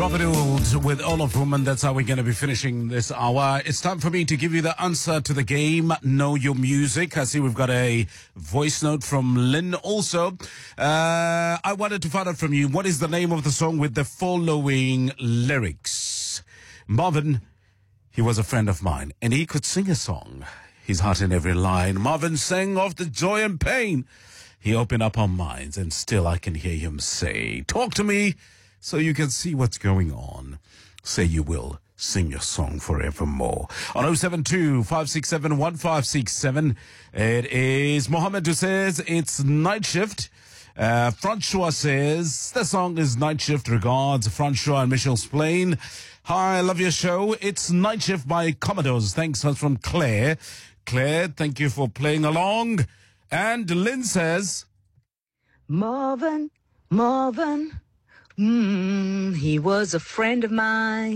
Robert Ould with All of Woman. That's how we're going to be finishing this hour. It's time for me to give you the answer to the game. Know Your Music. I see we've got a voice note from Lynn also. I wanted to find out from you, what is the name of the song with the following lyrics? Marvin, he was a friend of mine, and he could sing a song. His heart in every line. Marvin sang of the joy and pain. He opened up our minds, and still I can hear him say, talk to me so you can see what's going on. Say you will sing your song forevermore. On 072-567-1567, it is Mohammed who says it's Night Shift. Francois says the song is Night Shift. Regards, Francois and Michelle's Plain. Hi, I love your show. It's Night Shift by Commodores. Thanks. That's from Claire. Claire, thank you for playing along. And Lynn says, Marvin, he was a friend of mine.